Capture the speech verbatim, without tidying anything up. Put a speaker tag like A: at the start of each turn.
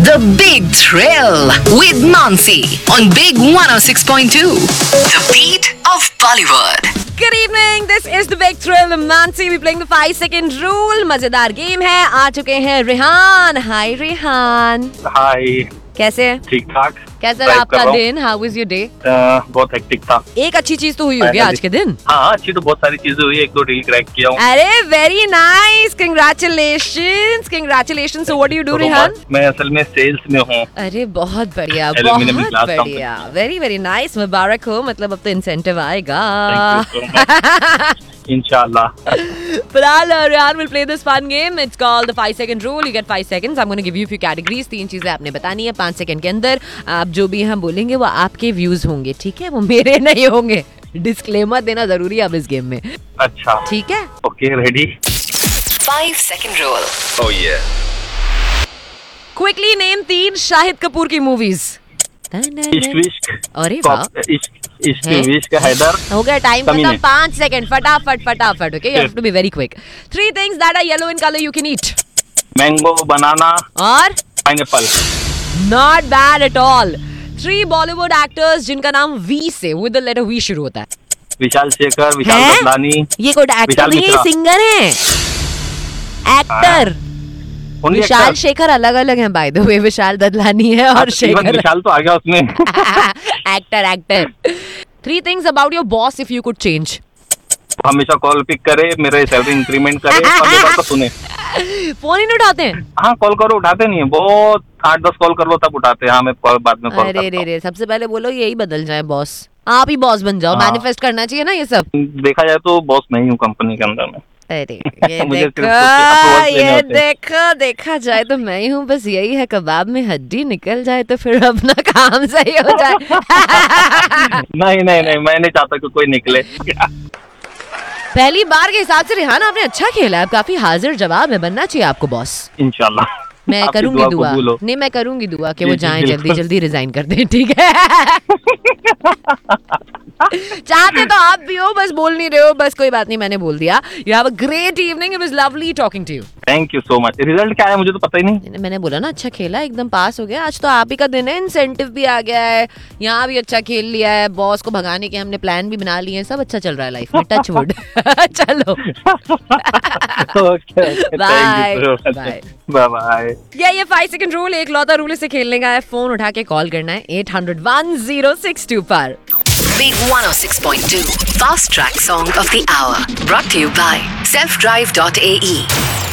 A: The Big Thrill with Mansi on Big one oh six point two. The beat of Bollywood.
B: Good evening. This is the Big Thrill. Mansi, we're playing the five second rule. मजेदार game है. आ चुके हैं रेहान. हाय रेहान.
C: हाय.
B: कैसे हैं?
C: ठीक ठाक.
B: कैसा रहा आपका दिन? How was your day?
C: बहुत हेक्टिक था.
B: एक अच्छी चीज तो हुई होगी आज के दिन.
C: हाँ, अच्छी तो बहुत सारी चीजें हुई. एक दो डील क्रैक किया हूँ.
B: अरे very nice. Congratulations. Congratulations. So what do you do, Rehan?
C: मैं असल में सेल्स में हूँ.
B: अरे बहुत बढ़िया, बहुत बढ़िया. Very very nice. मुबारक हो. मतलब अब तो इंसेंटिव आएगा.
C: Inshallah.
B: फिलहाल Rehan will play this fun game. It's called the five second rule. You get five seconds. I'm going to give you a few categories. तीन चीजें आपने बतानी है पाँच सेकंड के अंदर. आप जो भी हम बोलेंगे वो आपके व्यूज होंगे, ठीक है? वो मेरे नहीं होंगे. डिस्क्लेमर देना जरूरी है अब इस गेम में.
C: अच्छा.
B: ठीक है?
C: Okay, ready.
A: Five second rule.
C: Oh yeah.
B: Quickly name तीन शाहिद कपूर की मूवीज.
C: इश्क विश्क.
B: अरे वाह.
C: इश्क इश्क विश्क हैदर.
B: हो गया टाइम खत्म. पाँच सेकंड. फटाफट फटाफट. Okay, you have to be very quick. Three things that are yellow in color you can eat.
C: Mango, बनाना
B: और
C: pineapple.
B: Not bad at all. Three Bollywood actors जिनका नाम V से with the letter V शुरू होता है.
C: विशाल शेखर, विशाल ददलानी.
B: ये कोई actor नहीं है, सिंगर है. एक्टर. विशाल शेखर अलग अलग हैं by the way. Vishal Dadlani है और शेखर.
C: विशाल तो आ गया उसमें.
B: Actor actor. Three things about your boss if you could change.
C: हमेशा कॉल पिक करे, मेरे सैलरी इंक्रीमेंट करे और मेरी बात सुने.
B: फोन ही नहीं उठाते हैं.
C: हाँ, कॉल करो, उठाते नहीं है. बहुत आठ दस कॉल कर लो तब उठाते हैं. हाँ, मैं कॉल बाद में कॉल करता हूँ.
B: अरे रे, सबसे पहले बोलो यही बदल जाए बॉस. आप ही बॉस बन जाओ. मैनिफेस्ट करना चाहिए ना ये सब.
C: देखा जाए तो बॉस मैं ही हूँ कंपनी के अंदर में.
B: अरे ये देखो, ये देखो, देखा जाए तो मैं ही हूँ. बस यही है, कबाब में हड्डी निकल जाए तो फिर अपना काम सही हो जाए.
C: नहीं नहीं नहीं, मैं नहीं चाहता कि कोई निकले.
B: पहली बार के हिसाब से रेहान आपने अच्छा खेला. अब काफी हाजिर जवाब है. बनना चाहिए आपको बॉस.
C: इंशाल्लाह.
B: मैं करूंगी दुआ. नहीं, मैं करूंगी दुआ कि वो जाएं जल्दी जल्दी रिजाइन कर दें. ठीक है? चाहते तो आप भी हो, बस बोल नहीं रहे हो. बस कोई बात नहीं, मैंने बोल दिया. You have a great evening. It was lovely talking to you.
C: Thank you so much. Result क्या है मुझे तो पता ही नहीं.
B: मैंने बोला ना अच्छा खेला, एकदम पास हो गया. आज तो आप ही का दिन है. इंसेंटिव भी आ गया है. यहाँ भी अच्छा खेल लिया है. बॉस को भगाने के हमने प्लान भी बना लिए हैं. सब अच्छा चल रहा है लाइफ में. Touch wood. चलो. Bye bye
C: bye bye.
B: ये ये फाइव सेकंड रूल एक लौता रूल से खेलने का है. फोन उठा के कॉल करना है eight hundred one oh six two पर.
A: Big one oh six point two. Fast track song of the hour. Brought to you by self drive dot A E.